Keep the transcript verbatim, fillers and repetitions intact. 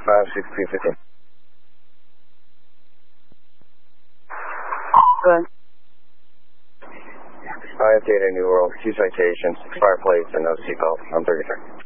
five six two fifteen. Go ahead. five Data New World, two citations, fire plates, and no seatbelt. I'm thirty-three.